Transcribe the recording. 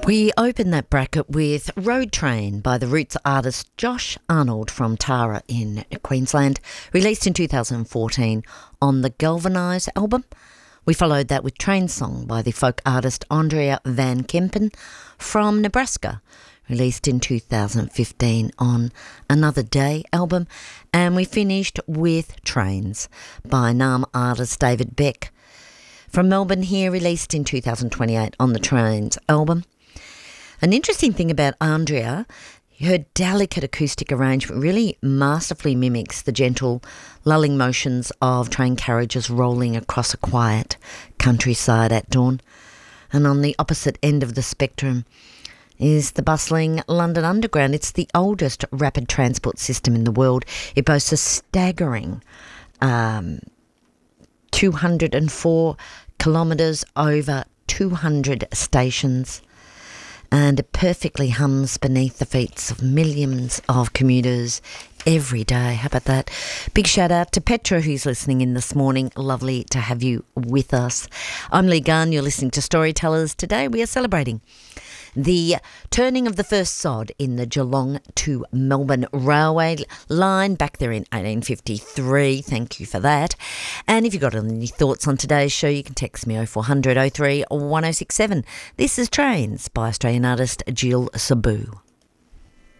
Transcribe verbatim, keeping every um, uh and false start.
We open that bracket with Road Train by the Roots artist Josh Arnold from Tara in Queensland, released in two thousand fourteen on the Galvanise album. We followed that with Train Song by the folk artist Andrea Van Kempen from Nebraska, released in two thousand fifteen on Another Day album. And we finished with Trains by Naarm artist David Beck from Melbourne here, released in two thousand twenty-eight on the Trains album. An interesting thing about Andrea, her delicate acoustic arrangement really masterfully mimics the gentle, lulling motions of train carriages rolling across a quiet countryside at dawn. And on the opposite end of the spectrum is the bustling London Underground. It's the oldest rapid transport system in the world. It boasts a staggering um, two hundred four kilometres, over two hundred stations, and it perfectly hums beneath the feet of millions of commuters every day. How about that? Big shout out to Petra, who's listening in this morning. Lovely to have you with us. I'm Lee Gunn. You're listening to Storytellers. Today we are celebrating the turning of the first sod in the Geelong to Melbourne railway line back there in eighteen fifty-three. Thank you for that. And if you've got any thoughts on today's show, you can text me oh four hundred oh three one oh six seven. This is Trains by Australian artist Jill Sabu.